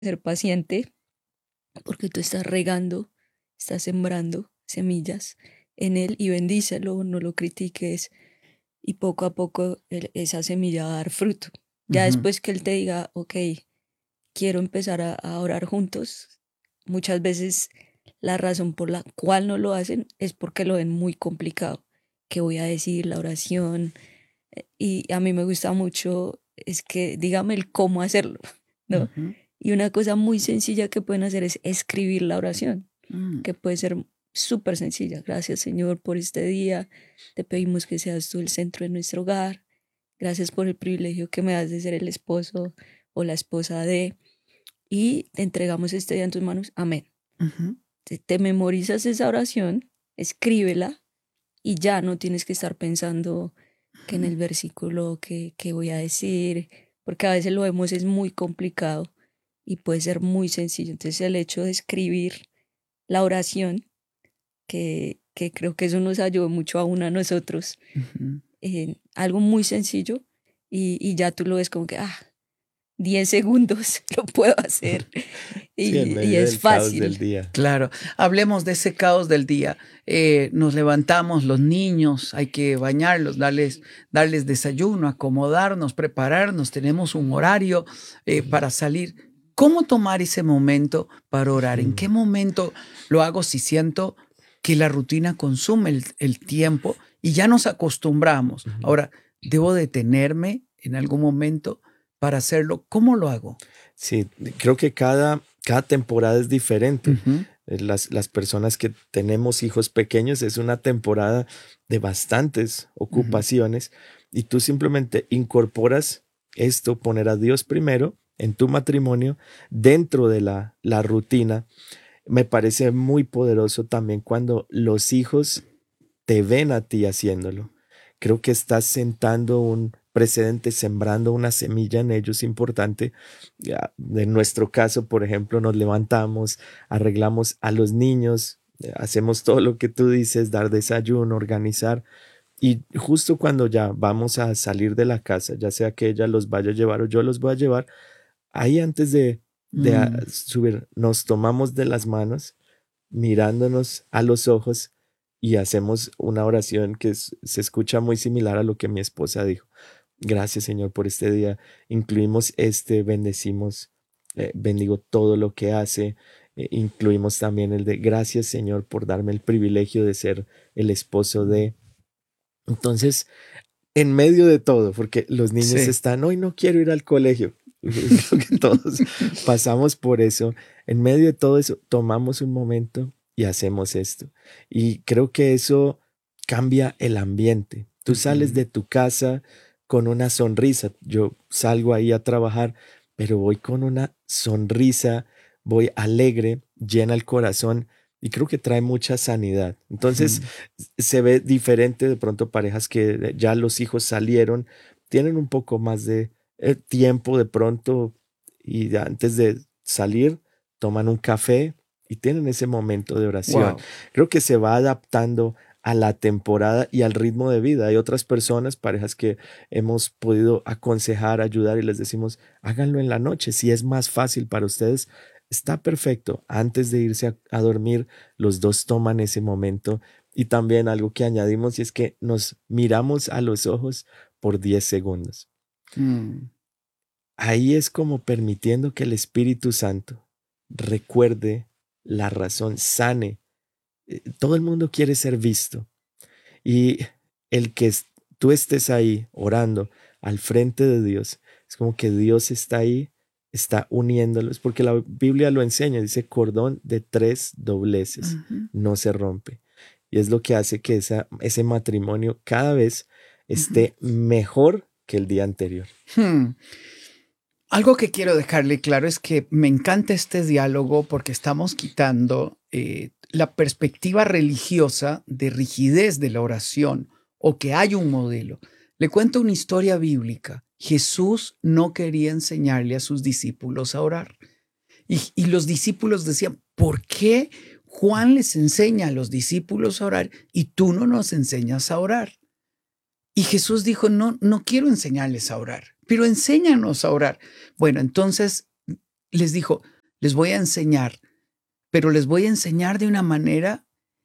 ser paciente porque tú estás regando, estás sembrando semillas en él y bendícelo, no lo critiques y poco a poco esa semilla va a dar fruto. Ya Ujú. después que él te diga, ok, quiero empezar a orar juntos, muchas veces la razón por la cual no lo hacen es porque lo ven muy complicado. ¿Qué voy a decir? La oración. Y a mí me gusta mucho es que dígame el cómo hacerlo, ¿no? Ujú. Y una cosa muy sencilla que pueden hacer es escribir la oración, Mm. que puede ser súper sencilla. Gracias, Señor, por este día. Te pedimos que seas tú el centro de nuestro hogar. Gracias por el privilegio que me das de ser el esposo o la esposa de... Y te entregamos este día en tus manos. Amén. Ujú. Te memorizas esa oración, escríbela y ya no tienes que estar pensando que en el versículo que voy a decir, porque a veces lo vemos es muy complicado y puede ser muy sencillo. Entonces el hecho de escribir la oración, que creo que eso nos ayudó mucho aún a nosotros, Ujú. algo muy sencillo y ya tú lo ves como que, 10 segundos lo puedo hacer Sí, en y medio es del caos del fácil. día. Claro, hablemos de ese caos del día. Nos levantamos los niños, hay que bañarlos, darles desayuno, acomodarnos, prepararnos, tenemos un horario para salir. ¿Cómo tomar ese momento para orar? ¿En qué Mm, momento lo hago si siento que la rutina consume el tiempo y ya nos acostumbramos? ujú. Ahora, ¿debo detenerme en algún momento para hacerlo? ¿Cómo lo hago? Sí, creo que cada temporada es diferente. Ujú. Las personas que tenemos hijos pequeños es una temporada de bastantes Ujú. ocupaciones y tú simplemente incorporas esto, poner a Dios primero en tu matrimonio, dentro de la rutina. Me parece muy poderoso también cuando los hijos te ven a ti haciéndolo. Creo que estás sentando un precedente, sembrando una semilla en ellos importante. Ya, en nuestro caso, por ejemplo, nos levantamos, arreglamos a los niños, hacemos todo lo que tú dices, dar desayuno, organizar. Y justo cuando ya vamos a salir de la casa, ya sea que ella los vaya a llevar o yo los voy a llevar, ahí antes de Mm. subir, nos tomamos de las manos, mirándonos a los ojos y hacemos una oración que se escucha muy similar a lo que mi esposa dijo. Gracias, Señor, por este día. Incluimos bendecimos, bendigo todo lo que hace. Incluimos también el de gracias, Señor, por darme el privilegio de ser el esposo de. Entonces, en medio de todo, porque los niños Sí. están, hoy no quiero ir al colegio. Creo que todos pasamos por eso. En medio de todo eso, tomamos un momento y hacemos esto. Y creo que eso cambia el ambiente. Tú sales Ujú. de tu casa con una sonrisa. Yo salgo ahí a trabajar, pero voy con una sonrisa, voy alegre, llena el corazón y creo que trae mucha sanidad. Entonces, Ujú. se ve diferente de pronto parejas que ya los hijos salieron, tienen un poco más de tiempo de pronto y antes de salir toman un café y tienen ese momento de oración. Wow. Creo que se va adaptando a la temporada y al ritmo de vida. Hay otras personas, parejas que hemos podido aconsejar, ayudar y les decimos, háganlo en la noche. Si es más fácil para ustedes, está perfecto. Antes de irse a dormir, los dos toman ese momento. Y también algo que añadimos y es que nos miramos a los ojos por 10 segundos. Mm. Ahí es como permitiendo que el Espíritu Santo recuerde la razón, sane. Todo el mundo quiere ser visto. Y el que tú estés ahí orando al frente de Dios, es como que Dios está ahí, está uniéndolos, porque la Biblia lo enseña, dice cordón de 3 dobleces, Ujú. no se rompe. Y es lo que hace que ese matrimonio cada vez Ujú. esté mejor que el día anterior. Hmm. Algo que quiero dejarle claro es que me encanta este diálogo porque estamos quitando la perspectiva religiosa de rigidez de la oración o que hay un modelo. Le cuento una historia bíblica. Jesús no quería enseñarle a sus discípulos a orar. Y los discípulos decían, ¿por qué Juan les enseña a los discípulos a orar y tú no nos enseñas a orar? Y Jesús dijo, no, no quiero enseñarles a orar, pero enséñanos a orar. Bueno, entonces les dijo, les voy a enseñar, pero les voy a enseñar de una manera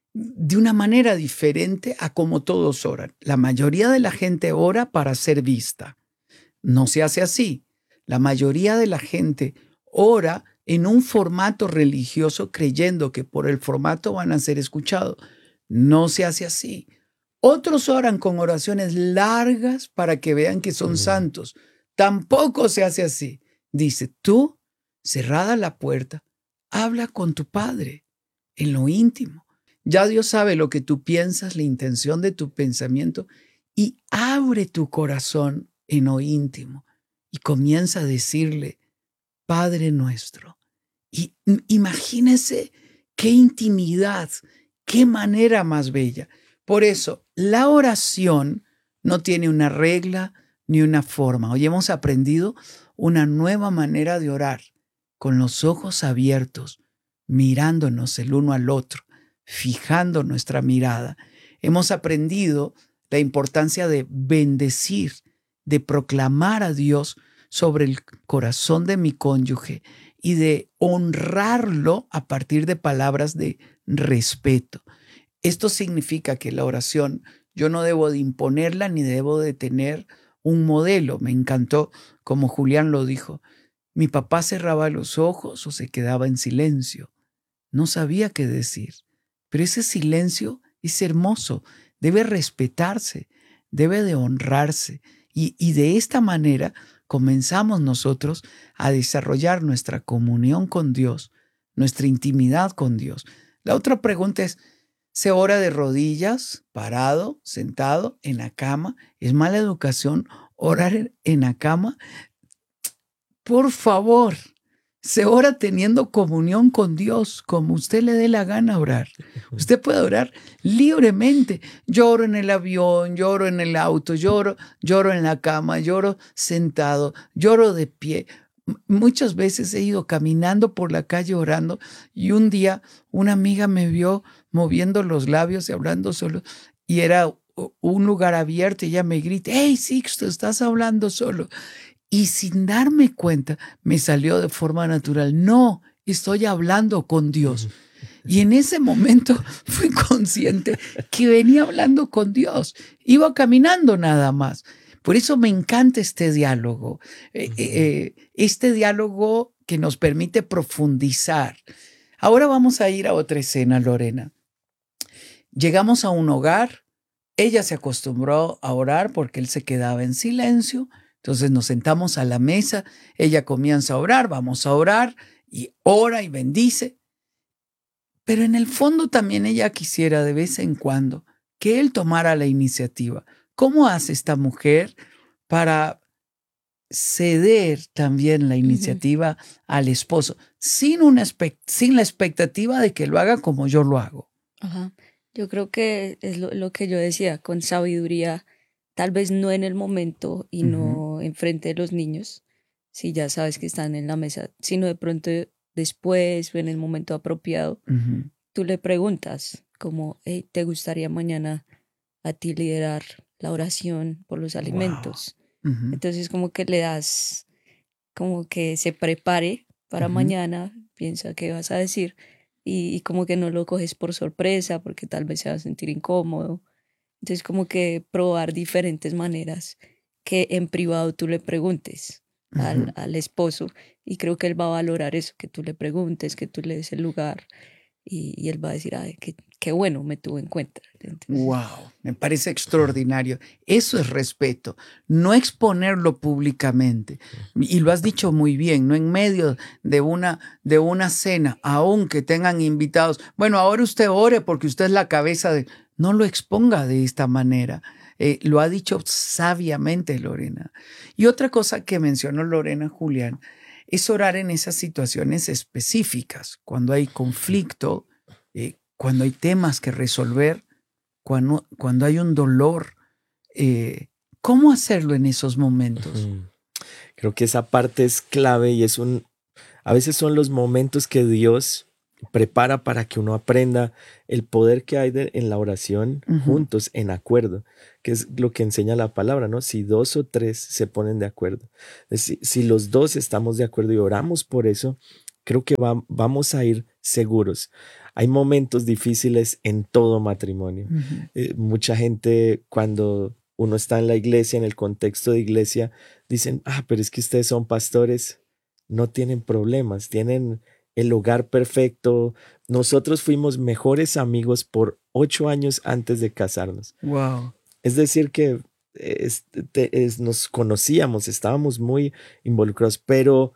diferente a como todos oran. La mayoría de la gente ora para ser vista. No se hace así. La mayoría de la gente ora en un formato religioso creyendo que por el formato van a ser escuchados. No se hace así. Otros oran con oraciones largas para que vean que son santos. Tampoco se hace así. Dice, tú, cerrada la puerta, habla con tu Padre en lo íntimo. Ya Dios sabe lo que tú piensas, la intención de tu pensamiento, y abre tu corazón en lo íntimo y comienza a decirle, Padre nuestro. Y imagínese qué intimidad, qué manera más bella. Por eso, la oración no tiene una regla ni una forma. Hoy hemos aprendido una nueva manera de orar, con los ojos abiertos, mirándonos el uno al otro, fijando nuestra mirada. Hemos aprendido la importancia de bendecir, de proclamar a Dios sobre el corazón de mi cónyuge y de honrarlo a partir de palabras de respeto. Esto significa que la oración yo no debo de imponerla ni debo de tener un modelo. Me encantó como Julián lo dijo. Mi papá cerraba los ojos o se quedaba en silencio. No sabía qué decir, pero ese silencio es hermoso, debe respetarse, debe de honrarse y de esta manera comenzamos nosotros a desarrollar nuestra comunión con Dios, nuestra intimidad con Dios. La otra pregunta es, ¿se ora de rodillas, parado, sentado, en la cama? ¿Es mala educación orar en la cama? Por favor, se ora teniendo comunión con Dios, como usted le dé la gana orar. Usted puede orar libremente. Lloro en el avión, lloro en el auto, lloro en la cama, lloro sentado, lloro de pie. Muchas veces he ido caminando por la calle orando y un día una amiga me vio moviendo los labios y hablando solo y era un lugar abierto y ella me grita, ¡Hey, Sixto, estás hablando solo! Y sin darme cuenta, me salió de forma natural. No, estoy hablando con Dios. Y en ese momento fui consciente que venía hablando con Dios. Iba caminando nada más. Por eso me encanta este diálogo. Este diálogo que nos permite profundizar. Ahora vamos a ir a otra escena, Lorena. Llegamos a un hogar. Ella se acostumbró a orar porque él se quedaba en silencio. Entonces nos sentamos a la mesa, ella comienza a orar, vamos a orar y ora y bendice. Pero en el fondo también ella quisiera de vez en cuando que él tomara la iniciativa. ¿Cómo hace esta mujer para ceder también la iniciativa al esposo sin la expectativa de que lo haga como yo lo hago? Ajá. Yo creo que es lo que yo decía, con sabiduría. Tal vez no en el momento y no enfrente de los niños, si ya sabes que están en la mesa, sino de pronto después o en el momento apropiado, tú le preguntas como, hey, ¿te gustaría mañana a ti liderar la oración por los alimentos? Wow. Entonces como que le das, como que se prepare para mañana, piensa qué vas a decir y como que no lo coges por sorpresa porque tal vez se va a sentir incómodo. Entonces como que probar diferentes maneras que en privado tú le preguntes al esposo y creo que él va a valorar eso, que tú le preguntes, que tú le des el lugar y él va a decir, ay, qué bueno, me tuvo en cuenta. Entonces, wow, me parece extraordinario. Eso es respeto, no exponerlo públicamente. Y lo has dicho muy bien, no en medio de una cena, aunque tengan invitados. Bueno, ahora usted ore porque usted es la cabeza de... No lo exponga de esta manera. Lo ha dicho sabiamente Lorena. Y otra cosa que mencionó Lorena, Julián, es orar en esas situaciones específicas, cuando hay conflicto, cuando hay temas que resolver, cuando hay un dolor. ¿Cómo hacerlo en esos momentos? Creo que esa parte es clave y a veces son los momentos que Dios prepara para que uno aprenda el poder que hay en la oración juntos, en acuerdo, que es lo que enseña la palabra, ¿no? Si 2 o 3 se ponen de acuerdo. Si los 2 estamos de acuerdo y oramos por eso, creo que vamos a ir seguros. Hay momentos difíciles en todo matrimonio. Mucha gente, cuando uno está en la iglesia, en el contexto de iglesia, dicen, pero es que ustedes son pastores, no tienen problemas, tienen el hogar perfecto. Nosotros fuimos mejores amigos por 8 años antes de casarnos. Wow. Es decir que nos conocíamos, estábamos muy involucrados, pero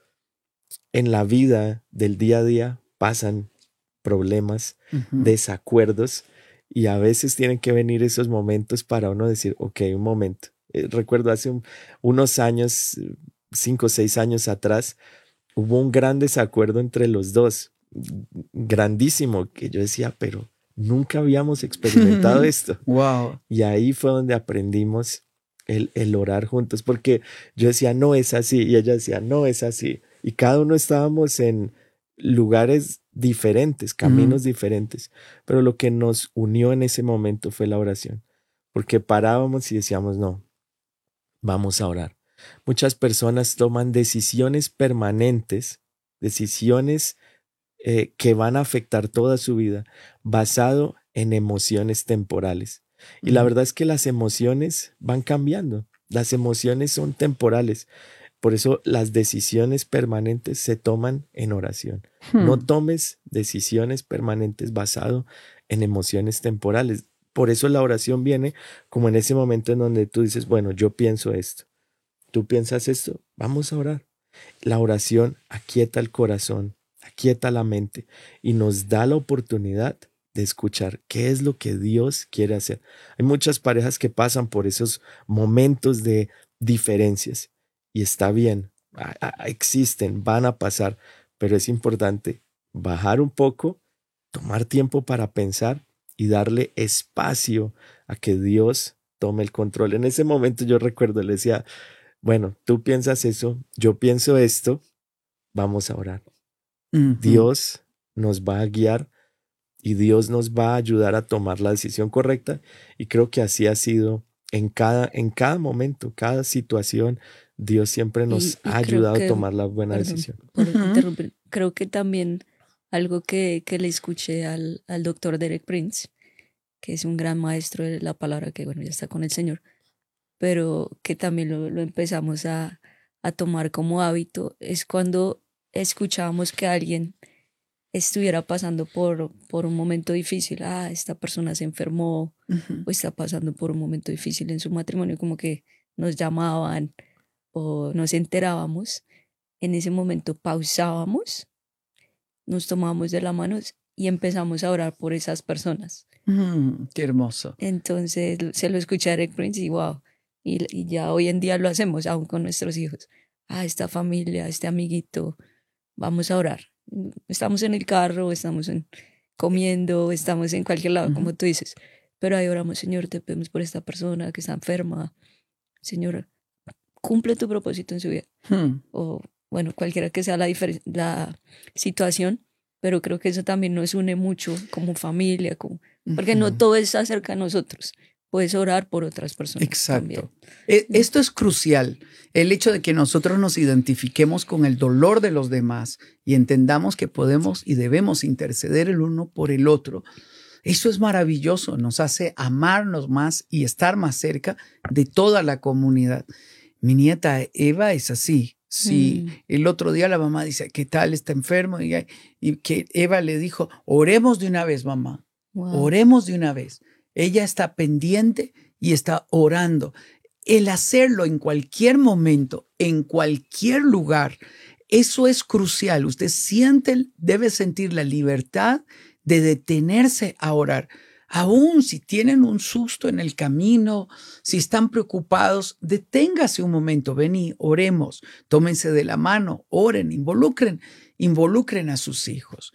en la vida del día a día pasan problemas, desacuerdos, y a veces tienen que venir esos momentos para uno decir, ok, un momento. Recuerdo hace unos años, 5 o 6 años atrás, hubo un gran desacuerdo entre los dos, grandísimo, que yo decía, pero nunca habíamos experimentado esto. Wow. Y ahí fue donde aprendimos el orar juntos, porque yo decía, no es así, y ella decía, no es así. Y cada uno estábamos en lugares diferentes, caminos diferentes, pero lo que nos unió en ese momento fue la oración, porque parábamos y decíamos, no, vamos a orar. Muchas personas toman decisiones permanentes, decisiones que van a afectar toda su vida, basado en emociones temporales. Y la verdad es que las emociones van cambiando, las emociones son temporales. Por eso las decisiones permanentes se toman en oración. No tomes decisiones permanentes basado en emociones temporales. Por eso la oración viene como en ese momento en donde tú dices, bueno, yo pienso esto. Tú piensas esto, vamos a orar. La oración aquieta el corazón, aquieta la mente y nos da la oportunidad de escuchar qué es lo que Dios quiere hacer. Hay muchas parejas que pasan por esos momentos de diferencias. Y está bien, existen, van a pasar, pero es importante bajar un poco, tomar tiempo para pensar y darle espacio a que Dios tome el control. En ese momento yo recuerdo, le decía, bueno, tú piensas eso, yo pienso esto, vamos a orar. Dios nos va a guiar y Dios nos va a ayudar a tomar la decisión correcta, y creo que así ha sido en cada momento, cada situación. Dios siempre nos ha ayudado a tomar la buena decisión. Por interrumpir, creo que también algo que le escuché al doctor Derek Prince, que es un gran maestro de la palabra, que bueno, ya está con el Señor, pero que también lo empezamos a tomar como hábito, es cuando escuchábamos que alguien estuviera pasando por un momento difícil. Esta persona se enfermó o está pasando por un momento difícil en su matrimonio, como que nos llamaban o nos enterábamos. En ese momento pausábamos, nos tomábamos de la mano y empezamos a orar por esas personas. Qué hermoso. Entonces se lo escuché a Derek Prince y wow, y ya hoy en día lo hacemos aún con nuestros hijos. Esta familia, este amiguito, vamos a orar. Estamos en el carro, estamos comiendo, estamos en cualquier lado, como tú dices, pero ahí oramos, Señor, te pedimos por esta persona que está enferma. Señor, cumple tu propósito en su vida. O bueno, cualquiera que sea la situación, pero creo que eso también nos une mucho como familia, porque no todo está cerca de nosotros. Puedes orar por otras personas. Exacto. Esto es crucial. El hecho de que nosotros nos identifiquemos con el dolor de los demás y entendamos que podemos y debemos interceder el uno por el otro. Eso es maravilloso. Nos hace amarnos más y estar más cerca de toda la comunidad. Mi nieta Eva es así. Sí, el otro día la mamá dice, ¿qué tal? Está enfermo. Y que Eva le dijo, oremos de una vez, mamá. Wow. Oremos de una vez. Ella está pendiente y está orando. El hacerlo en cualquier momento, en cualquier lugar, eso es crucial. Usted debe sentir la libertad de detenerse a orar. Aún si tienen un susto en el camino, si están preocupados, deténgase un momento, vení, oremos, tómense de la mano, oren, involucren a sus hijos.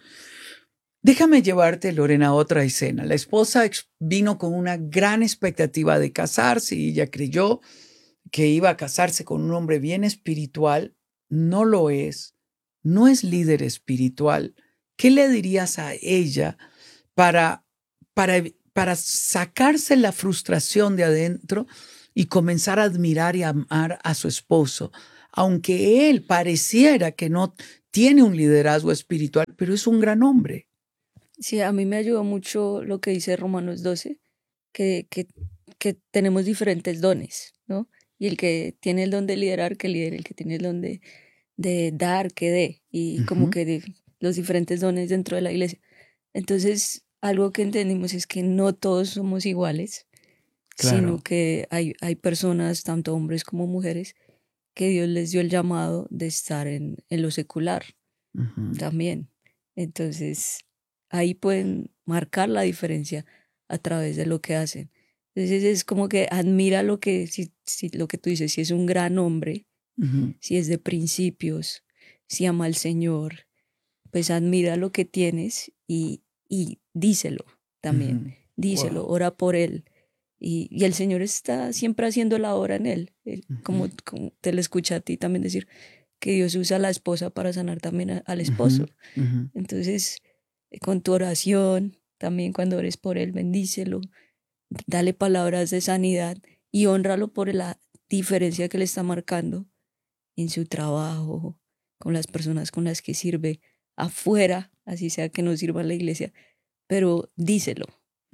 Déjame llevarte, Lorena, a otra escena. La esposa vino con una gran expectativa de casarse y ella creyó que iba a casarse con un hombre bien espiritual. No lo es, no es líder espiritual ¿qué le dirías a ella para, para, para sacarse la frustración de adentro y comenzar a admirar y amar a su esposo? Aunque él pareciera que no tiene un liderazgo espiritual, pero es un gran hombre. Sí, a mí me ayudó mucho lo que dice Romanos 12, que tenemos diferentes dones, ¿no? Y el que tiene el don de liderar, que lidere, el que tiene el don de dar, que dé, y como que los diferentes dones dentro de la iglesia. Entonces, algo que entendimos es que no todos somos iguales, Claro. sino que hay personas, tanto hombres como mujeres, que Dios les dio el llamado de estar en lo secular también. Entonces, ahí pueden marcar la diferencia a través de lo que hacen. Entonces, es como que admira lo que, si lo que tú dices, si es un gran hombre, si es de principios, si ama al Señor, pues admira lo que tienes y díselo también. Díselo, Wow. ora por él. Y el Señor está siempre haciendo la obra en él. Como te lo escucha a ti también decir que Dios usa a la esposa para sanar también al esposo. Entonces, con tu oración, también cuando ores por él, bendícelo, dale palabras de sanidad y hónralo por la diferencia que le está marcando en su trabajo, con las personas con las que sirve, afuera, así sea que no sirva en la iglesia, pero díselo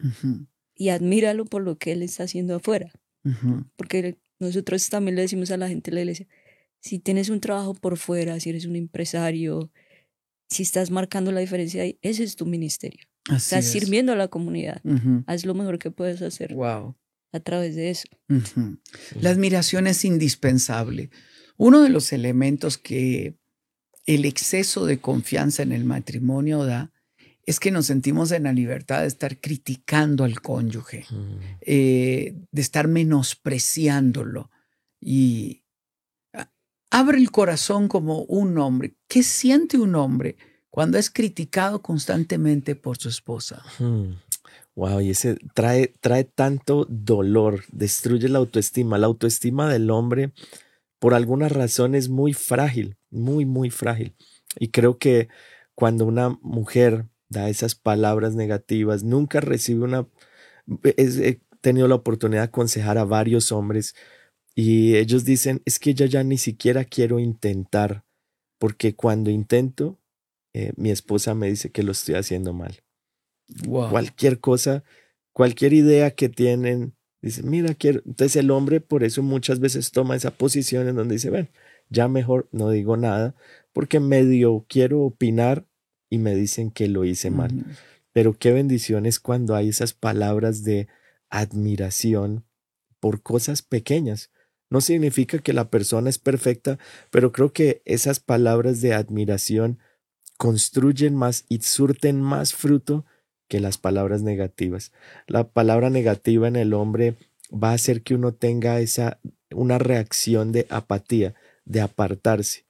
y admíralo por lo que él está haciendo afuera. Porque nosotros también le decimos a la gente de la iglesia, si tienes un trabajo por fuera, si eres un empresario, si estás marcando la diferencia ahí, ese es tu ministerio. Así Estás es. sirviendo a la comunidad. Haz lo mejor que puedes hacer Wow. a través de eso. La admiración es indispensable. Uno de los elementos que el exceso de confianza en el matrimonio da es que nos sentimos en la libertad de estar criticando al cónyuge, de estar menospreciándolo. Y abre el corazón como un hombre. ¿Qué siente un hombre cuando es criticado constantemente por su esposa? Wow, y ese trae tanto dolor, destruye la autoestima. La autoestima del hombre, por alguna razón, es muy frágil, muy, muy frágil. Y creo que cuando una mujer da esas palabras negativas, nunca recibe una... He tenido la oportunidad de aconsejar a varios hombres y ellos dicen, es que ya ni siquiera quiero intentar, porque cuando intento, mi esposa me dice que lo estoy haciendo mal. Wow. Cualquier cosa, cualquier idea que tienen, dice, mira, quiero. Entonces el hombre por eso muchas veces toma esa posición en donde dice, bueno, ya mejor no digo nada, porque medio quiero opinar y me dicen que lo hice mal. Pero qué bendición es cuando hay esas palabras de admiración por cosas pequeñas. No significa que la persona es perfecta, pero creo que esas palabras de admiración construyen más y surten más fruto que las palabras negativas. La palabra negativa en el hombre va a hacer que uno tenga una reacción de apatía, de apartarse.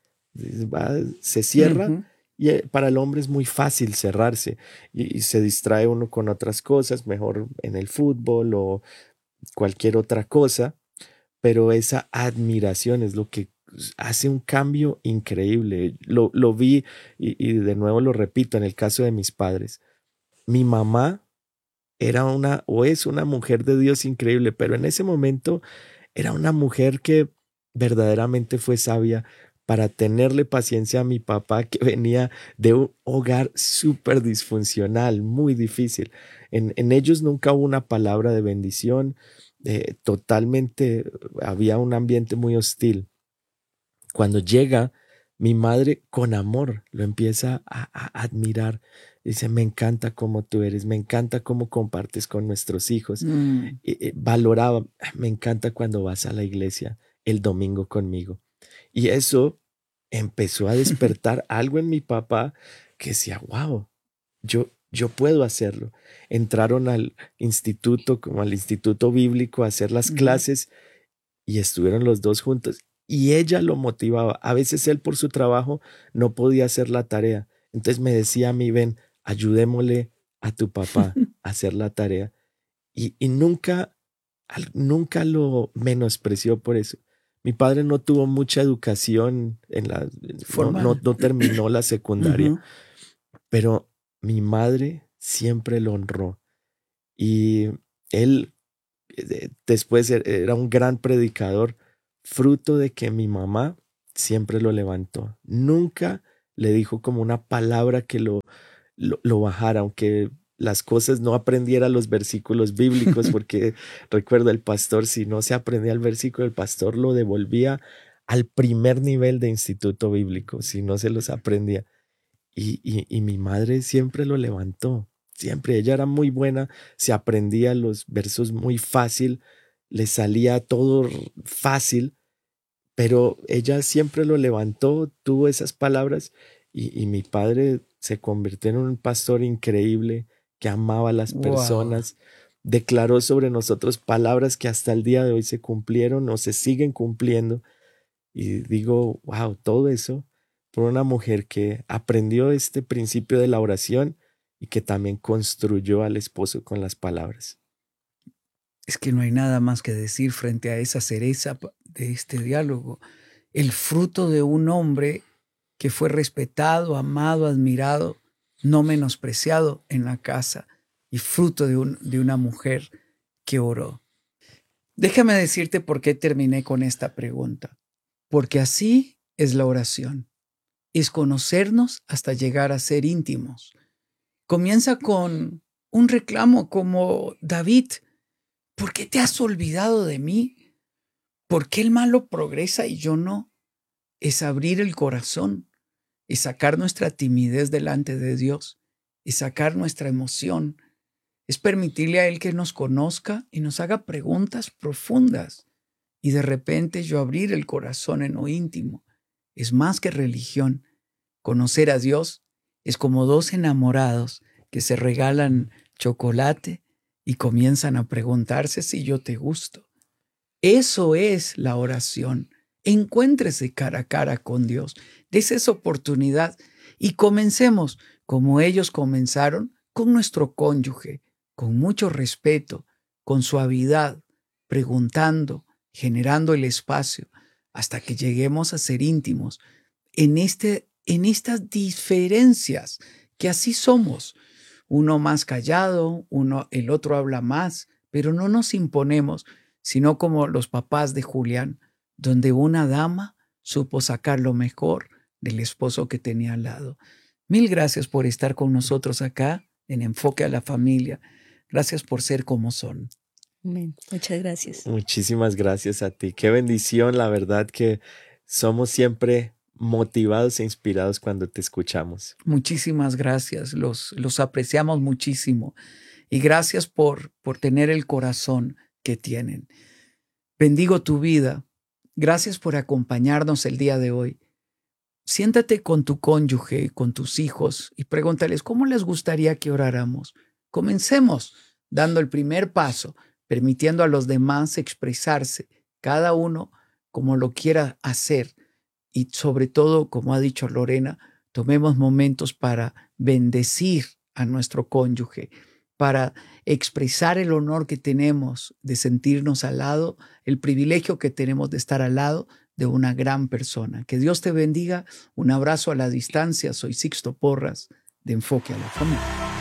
Se cierra y para el hombre es muy fácil cerrarse y se distrae uno con otras cosas, mejor en el fútbol o cualquier otra cosa, pero esa admiración es lo que hace un cambio increíble. Lo vi y de nuevo lo repito en el caso de mis padres. Mi mamá era es una mujer de Dios increíble, pero en ese momento era una mujer que verdaderamente fue sabia para tenerle paciencia a mi papá, que venía de un hogar súper disfuncional, muy difícil. En ellos nunca hubo una palabra de bendición, totalmente había un ambiente muy hostil. Cuando llega, mi madre con amor lo empieza a admirar. Dice, me encanta cómo tú eres, me encanta cómo compartes con nuestros hijos. Valoraba, me encanta cuando vas a la iglesia el domingo conmigo. Y eso empezó a despertar algo en mi papá que decía, wow, yo puedo hacerlo. Entraron al instituto, como al instituto bíblico, a hacer las clases y estuvieron los dos juntos. Y ella lo motivaba. A veces él por su trabajo no podía hacer la tarea. Entonces me decía a mí, ven, ayudémosle a tu papá a hacer la tarea. Y nunca lo menospreció por eso. Mi padre no tuvo mucha educación no terminó la secundaria. pero mi madre siempre lo honró. Y él después era un gran predicador, fruto de que mi mamá siempre lo levantó. Nunca le dijo como una palabra que lo bajara, aunque las cosas no aprendiera los versículos bíblicos, porque recuerdo el pastor, si no se aprendía el versículo, el pastor lo devolvía al primer nivel de instituto bíblico, si no se los aprendía. Y mi madre siempre lo levantó, siempre. Ella era muy buena, se aprendía los versos muy fácil, le salía todo fácil, pero ella siempre lo levantó, tuvo esas palabras y mi padre se convirtió en un pastor increíble que amaba a las personas, declaró sobre nosotros palabras que hasta el día de hoy se cumplieron o se siguen cumpliendo. Y digo, wow, todo eso por una mujer que aprendió este principio de la oración y que también construyó al esposo con las palabras. Es que no hay nada más que decir frente a esa cereza de este diálogo. El fruto de un hombre que fue respetado, amado, admirado, no menospreciado en la casa, y fruto de una mujer que oró. Déjame decirte por qué terminé con esta pregunta. Porque así es la oración. Es conocernos hasta llegar a ser íntimos. Comienza con un reclamo como David. ¿Por qué te has olvidado de mí? ¿Por qué el malo progresa y yo no? Es abrir el corazón, es sacar nuestra timidez delante de Dios, es sacar nuestra emoción, es permitirle a Él que nos conozca y nos haga preguntas profundas. Y de repente yo abrir el corazón en lo íntimo. Es más que religión. Conocer a Dios es como dos enamorados que se regalan chocolate y comienzan a preguntarse si yo te gusto. Eso es la oración. Encuéntrese cara a cara con Dios. Dese esa oportunidad y comencemos como ellos comenzaron, con nuestro cónyuge, con mucho respeto, con suavidad, preguntando, generando el espacio hasta que lleguemos a ser íntimos en estas diferencias que así somos. Uno más callado, el otro habla más, pero no nos imponemos, sino como los papás de Julián, donde una dama supo sacar lo mejor del esposo que tenía al lado. Mil gracias por estar con nosotros acá en Enfoque a la Familia. Gracias por ser como son. Amén. Muchas gracias. Muchísimas gracias a ti. Qué bendición, la verdad que somos siempre motivados e inspirados cuando te escuchamos. Muchísimas gracias, los apreciamos muchísimo y gracias por tener el corazón que tienen. Bendigo tu vida. Gracias por acompañarnos el día de hoy. Siéntate con tu cónyuge, con tus hijos y pregúntales cómo les gustaría que oráramos. Comencemos dando el primer paso, permitiendo a los demás expresarse, cada uno como lo quiera hacer. Y sobre todo, como ha dicho Lorena, tomemos momentos para bendecir a nuestro cónyuge, para expresar el honor que tenemos de sentirnos al lado, el privilegio que tenemos de estar al lado de una gran persona. Que Dios te bendiga. Un abrazo a la distancia. Soy Sixto Porras de Enfoque a la Familia.